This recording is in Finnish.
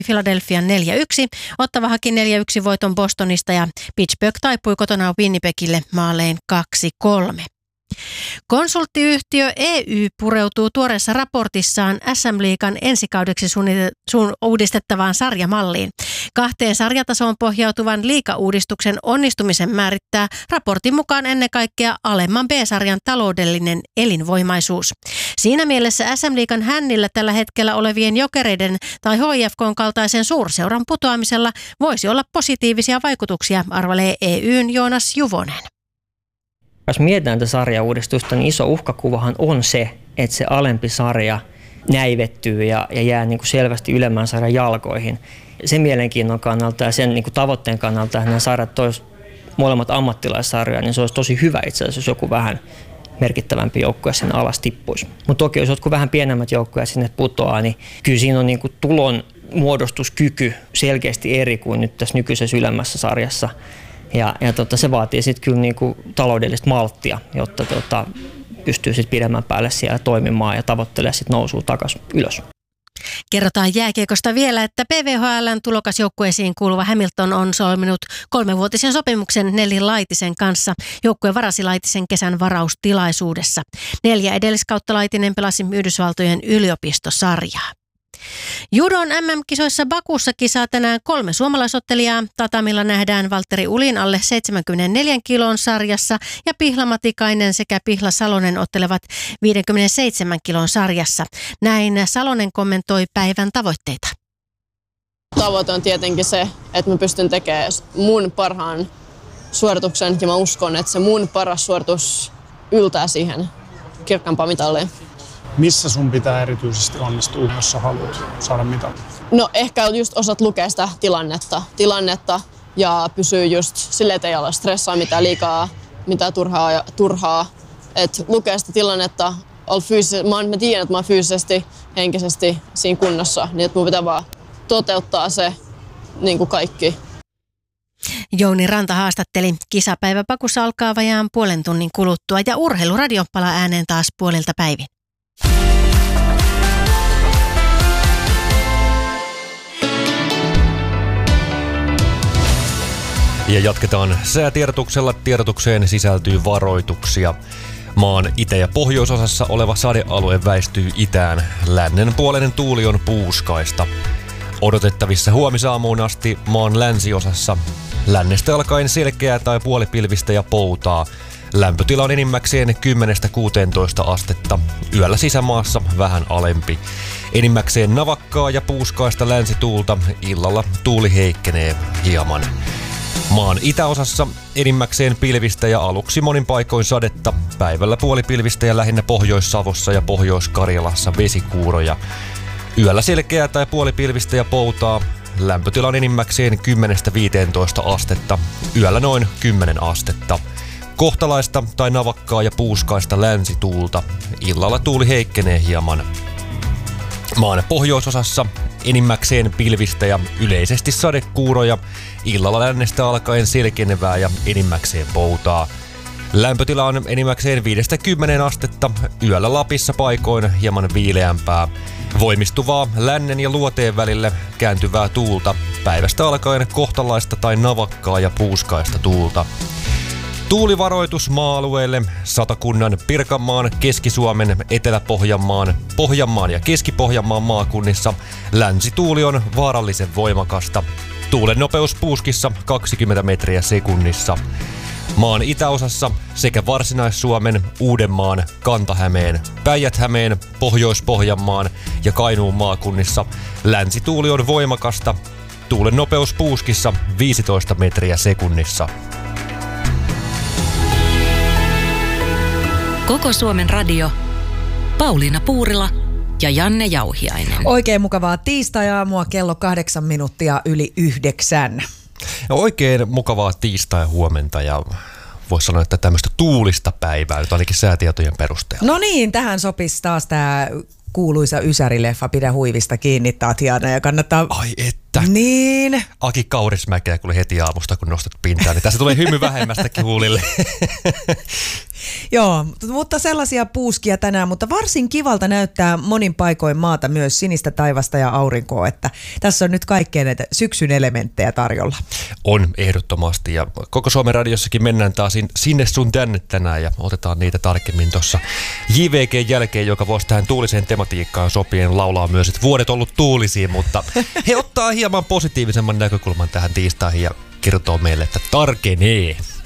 Philadelphian 4-1. Ottava haki 4-1 voiton Bostonista ja Pittsburgh taipui kotona Winnipegille maalein 2-3. Konsulttiyhtiö EY pureutuu tuoreessa raportissaan SM-liigan ensikaudeksi uudistettavaan sarjamalliin. 2 sarjatasoon pohjautuvan liigauudistuksen onnistumisen määrittää raportin mukaan ennen kaikkea alemman B-sarjan taloudellinen elinvoimaisuus. Siinä mielessä SM-liigan hännillä tällä hetkellä olevien Jokereiden tai HIFK:n kaltaisen suurseuran putoamisella voisi olla positiivisia vaikutuksia, arvelee EY:n Joonas Juvonen. Jos mietitään tätä sarjauudistusta, niin iso uhkakuvahan on se, että se alempi sarja näivettyy ja jää niin kuin selvästi ylemmän sarjan jalkoihin. Sen mielenkiinnon kannalta ja sen niin kuin tavoitteen kannalta, että nämä sarjat tois molemmat ammattilaissarjoja, niin se olisi tosi hyvä itse asiassa, jos joku vähän merkittävämpi joukkue sinne alas tippuisi. Mutta toki jos jotkut vähän pienemmät joukkueet sinne putoaa, niin kyllä siinä on niin kuin tulon muodostuskyky selkeästi eri kuin nyt tässä nykyisessä ylemmässä sarjassa. Ja se vaatii sitten kyllä niinku taloudellista malttia, jotta pystyy sitten pidemmän päälle siellä toimimaan ja tavoittelemaan sitten nousua takaisin ylös. Kerrotaan jääkiekosta vielä, että PVHL:n tulokasjoukkueisiin kuuluva Hamilton on solminut 3-vuotisen sopimuksen Nelli Laitisen kanssa. Joukkue varasi Laitisen kesän varaustilaisuudessa. 4 edelliskautta Laitinen pelasi Yhdysvaltojen yliopistosarjaa. Judon MM-kisoissa Bakussa kisaa tänään 3 suomalaisottelijaa. Tatamilla nähdään Valtteri Ulin alle 74 kilon sarjassa ja Pihla Matikainen sekä Pihla Salonen ottelevat 57 kilon sarjassa. Näin Salonen kommentoi päivän tavoitteita. Tavoite on tietenkin se, että mä pystyn tekemään mun parhaan suorituksen ja mä uskon, että se mun paras suoritus yltää siihen kirkkaampaan mitalliin. Missä sun pitää erityisesti onnistua, jos sä haluat saada mitalin? No ehkä just osat lukea sitä tilannetta ja pysyy just silleen, että ei ala stressaa mitään liikaa, mitään turhaa. Että lukee sitä tilannetta, mä tiedän, että mä oon fyysisesti, henkisesti siinä kunnossa, niin että mun pitää vaan toteuttaa se niin kuin kaikki. Jouni Ranta haastatteli. Kisapäivä Bakussa alkaa vajaan puolen tunnin kuluttua ja Urheiluradio palaa ääneen taas puolilta päivin. Ja jatketaan säätiedotuksella. Tiedotukseen sisältyy varoituksia. Maan itä- ja pohjoisosassa oleva sadealue väistyy itään. Lännenpuoleinen tuuli on puuskaista. Odotettavissa huomisaamuun asti maan länsiosassa. Lännestä alkaen selkeää tai puolipilvistä ja poutaa. Lämpötila on enimmäkseen 10–16 astetta. Yöllä sisämaassa vähän alempi. Enimmäkseen navakkaa ja puuskaista länsituulta. Illalla tuuli heikkenee hieman. Maan itäosassa enimmäkseen pilvistä ja aluksi monin paikoin sadetta. Päivällä puolipilvistä ja lähinnä Pohjois-Savossa ja Pohjois-Karjalassa vesikuuroja. Yöllä selkeää tai puolipilvistä ja poutaa. Lämpötila on enimmäkseen 10–15 astetta. Yöllä noin 10 astetta. Kohtalaista tai navakkaa ja puuskaista länsituulta. Illalla tuuli heikkenee hieman. Maan pohjoisosassa enimmäkseen pilvistä ja yleisesti sadekuuroja. Illalla lännestä alkaen selkenevää ja enimmäkseen poutaa. Lämpötila on enimmäkseen 5–10 astetta. Yöllä Lapissa paikoin hieman viileämpää. Voimistuvaa lännen ja luoteen välille kääntyvää tuulta. Päivästä alkaen kohtalaista tai navakkaa ja puuskaista tuulta. Tuulivaroitus maa-alueelle Satakunnan, Pirkanmaan, Keski-Suomen, Etelä-Pohjanmaan, Pohjanmaan ja Keski-Pohjanmaan maakunnissa. Länsituuli on vaarallisen voimakasta. Tuulen nopeus puuskissa 20 metriä sekunnissa. Maan itäosassa sekä Varsinais-Suomen, Uudenmaan, Kanta-Hämeen, Päijät-Hämeen, Pohjois-Pohjanmaan ja Kainuun maakunnissa. Länsituuli on voimakasta. Tuulen nopeus puuskissa 15 metriä sekunnissa. Koko Suomen radio. Pauliina Puurila ja Janne Jauhiainen. Oikein mukavaa tiistai-aamua, kello 8 minuuttia yli 9. Ja oikein mukavaa tiistai-huomenta ja voisi sanoa, että tämmöistä tuulista päivää nyt ainakin säätietojen perusteella. No niin, tähän sopisi taas tämä kuuluisa Ysäri-leffa Pidä huivista kiinni, Tatjana, ja kannattaa... Ai että. Niin. Aki Kaurismäkeä kuule heti aamusta, kun nostat pintaan, niin tässä tulee hymy vähemmästäkin huulille. Joo, mutta sellaisia puuskia tänään, mutta varsin kivalta näyttää monin paikoin maata myös sinistä taivasta ja aurinkoa, että tässä on nyt kaikkea näitä syksyn elementtejä tarjolla. On ehdottomasti ja koko Suomen radiossakin mennään taas sinne sun tänne tänään ja otetaan niitä tarkemmin tuossa JVG:n jälkeen, joka voisi tähän tuuliseen tematiikkaan sopien laulaa myös, että vuodet ollut tuulisia, mutta he ottaa hieman positiivisemman näkökulman tähän tiistaihin ja kertoo meille, että tarkenee.